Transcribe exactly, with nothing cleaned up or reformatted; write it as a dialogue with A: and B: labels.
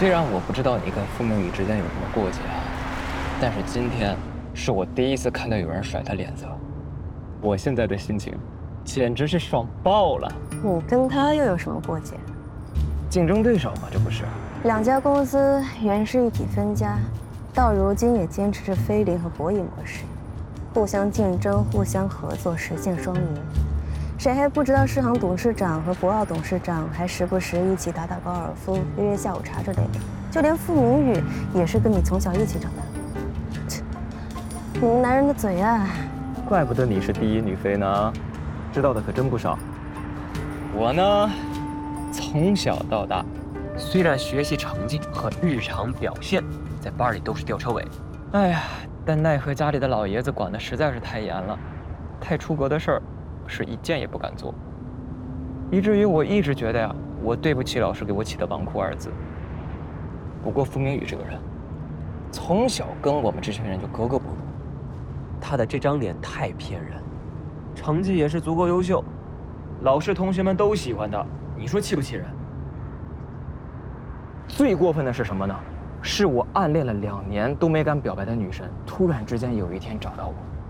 A: 虽然我不知道你跟傅明宇之间有什么过节，但是今天是我第一次看到有人甩他脸色，我现在的心情简直是爽爆了。
B: 你跟他又有什么过节？
A: 竞争对手嘛，这不是？
B: 两家公司原是一体分家，到如今也坚持着非零和博弈模式，互相竞争，互相合作，实现双赢。谁还不知道世行董事长和博奥董事长还时不时一起打打高尔夫、约约下午茶之类的？就连傅明宇也是跟你从小一起长大的。切，你们男人的嘴啊！
A: 怪不得你是第一女妃呢，知道的可真不少。我呢，从小到大，
C: 虽然学习成绩和日常表现在班里都是吊车尾，
A: 哎呀，但奈何家里的老爷子管得实在是太严了，太出格的事儿是一件也不敢做，以至于我一直觉得呀，我对不起老师给我起的“纨绔”二字。不过傅明宇这个人，从小跟我们这群人就格格不入。
C: 他的这张脸太骗人，成绩也是足够优秀，老师同学们都喜欢他，你说气不气人？
A: 最过分的是什么呢？是我暗恋了两年都没敢表白的女神，突然之间有一天找到我。